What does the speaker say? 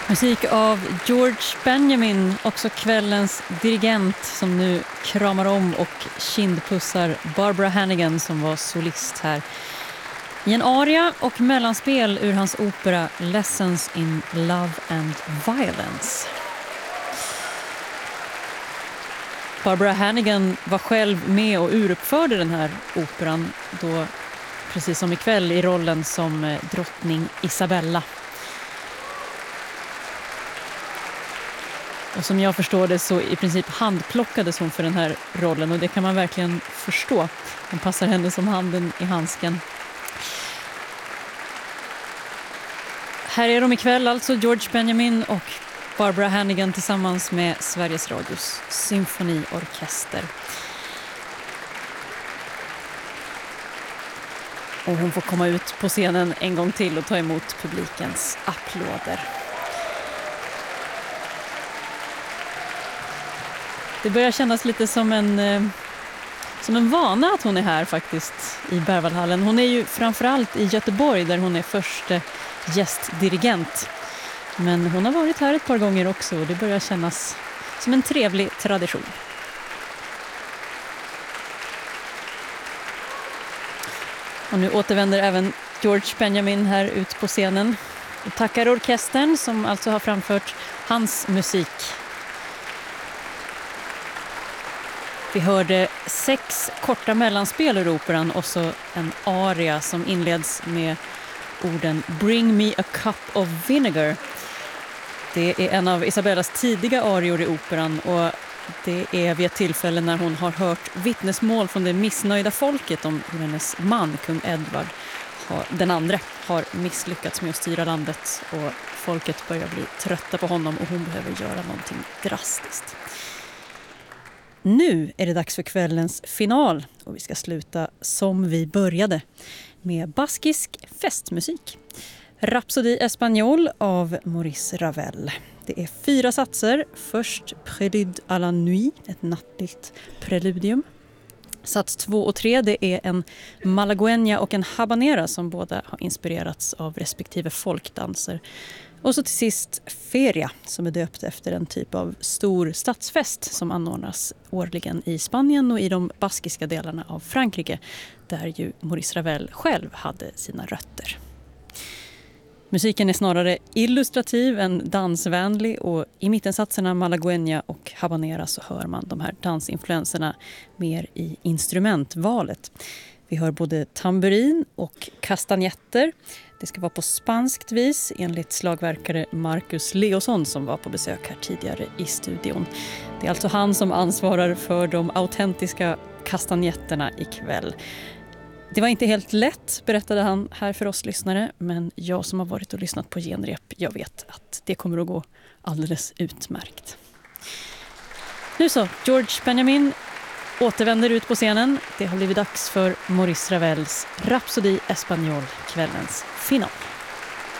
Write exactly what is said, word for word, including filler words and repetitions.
Musik av George Benjamin, också kvällens dirigent som nu kramar om och kindpussar Barbara Hannigan som var solist här. I en aria och mellanspel ur hans opera Lessons in Love and Violence. Barbara Hannigan var själv med och uruppförde den här operan då, precis som ikväll, i rollen som drottning Isabella. Och som jag förstår det så i princip handplockades hon för den här rollen, och det kan man verkligen förstå. Den passar henne som handen i handsken. Här är de ikväll alltså, George Benjamin och Barbara Hannigan tillsammans med Sveriges Radios symfoniorkester. Och hon får komma ut på scenen en gång till och ta emot publikens applåder. Det börjar kännas lite som en, eh, som en vana att hon är här faktiskt i Berwaldhallen. Hon är ju framförallt i Göteborg där hon är första gästdirigent. Men hon har varit här ett par gånger också och det börjar kännas som en trevlig tradition. Och nu återvänder även George Benjamin här ut på scenen och tackar orkestern som alltså har framfört hans musik. Vi hörde sex korta mellanspel ur operan och så en aria som inleds med orden Bring me a cup of vinegar. Det är en av Isabellas tidiga arior i operan och det är vid ett tillfälle när hon har hört vittnesmål från det missnöjda folket om hur hennes man, kung Edvard, har, den andra, har misslyckats med att styra landet och folket börjar bli trötta på honom och hon behöver göra någonting drastiskt. Nu är det dags för kvällens final och vi ska sluta som vi började med baskisk festmusik. Rhapsodie Espagnole av Maurice Ravel. Det är fyra satser. Först Prélude à la nuit, ett nattligt preludium. Sats två och tre, det är en malagueña och en habanera som båda har inspirerats av respektive folkdanser. Och så till sist Feria som är döpt efter en typ av stor stadsfest som anordnas årligen i Spanien och i de baskiska delarna av Frankrike där ju Maurice Ravel själv hade sina rötter. Musiken är snarare illustrativ än dansvänlig och i mittensatserna malagueña och habanera så hör man de här dansinfluenserna mer i instrumentvalet. Vi hör både tamburin och kastanjetter. Det ska vara på spanskt vis enligt slagverkare Marcus Leosson som var på besök här tidigare i studion. Det är alltså han som ansvarar för de autentiska kastanjetterna ikväll. Det var inte helt lätt, berättade han här för oss lyssnare, men jag som har varit och lyssnat på genrep, jag vet att det kommer att gå alldeles utmärkt. Nu så, George Benjamin återvänder ut på scenen. Det har blivit dags för Maurice Ravels Rhapsodie Espagnole, kvällens final.